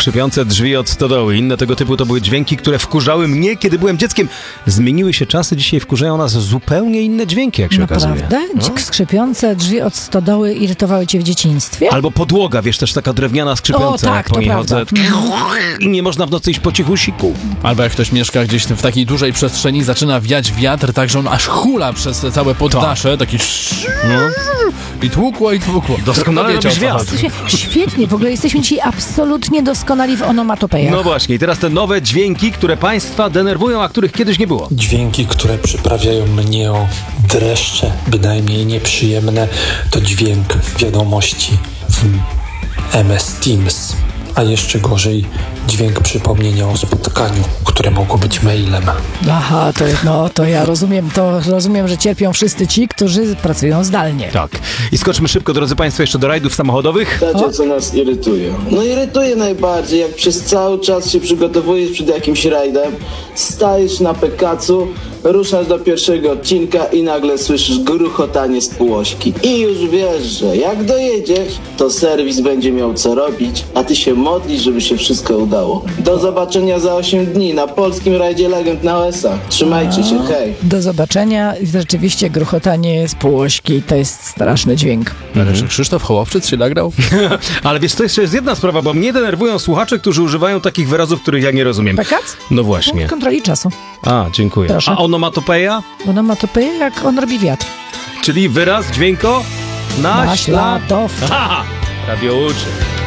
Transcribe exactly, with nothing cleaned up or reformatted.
skrzypiące drzwi od stodoły. Inne tego typu to były dźwięki, które wkurzały mnie, kiedy byłem dzieckiem. Zmieniły się czasy, dzisiaj wkurzają nas zupełnie inne dźwięki, jak się okazuje. Naprawdę? No. Skrzypiące drzwi od stodoły irytowały cię w dzieciństwie? Albo podłoga, wiesz, też taka drewniana skrzypiąca, O, tak, jak po to niej prawda. chodzę. I nie można w nocy iść po cichusiku. Albo jak ktoś mieszka gdzieś w takiej dużej przestrzeni, zaczyna wiać wiatr, tak że on aż hula przez te całe poddasze, taki No. i tłukło, i tłukło. Doskonale Wiecie, o co robisz wiatr. chodzi. Słuchajcie, świetnie, w ogóle jesteśmy dzisiaj absolutnie doskonali w onomatopejach. No właśnie, i teraz te nowe dźwięki, które państwa denerwują, a których kiedyś nie było. Dźwięki, które przyprawiają mnie o dreszcze, bynajmniej nieprzyjemne, to dźwięk wiadomości w M S Teams. A jeszcze gorzej dźwięk przypomnienia o spotkaniu, które mogło być mailem. Aha, to, no, to ja rozumiem, to rozumiem, że cierpią wszyscy ci, którzy pracują zdalnie. Tak. I skoczmy szybko, drodzy państwo, jeszcze do rajdów samochodowych. Wiecie, co nas irytuje? No irytuje najbardziej, jak przez cały czas się przygotowujesz przed jakimś rajdem, stajesz na pekacu, ruszasz do pierwszego odcinka i nagle słyszysz gruchotanie z półośki. I już wiesz, że jak dojedziesz, to serwis będzie miał co robić, a ty się modlisz, żeby się wszystko udało. Do zobaczenia za osiem dni na polskim rajdzie Legend na O S A. Trzymajcie się, hej! Do zobaczenia. Rzeczywiście gruchotanie z półośki to jest straszny dźwięk. Ale czy Krzysztof Hołowczyc się nagrał? Ale wiesz, to jeszcze jest jedna sprawa, bo mnie denerwują słuchacze, którzy używają takich wyrazów, których ja nie rozumiem. Pekac? No właśnie. W kontroli czasu. A, dziękuję. Proszę. A onomatopeja? Onomatopeja, jak on robi wiatr. Czyli wyraz, dźwięko, naślad... Naśladowca. Ha! Radio uczy.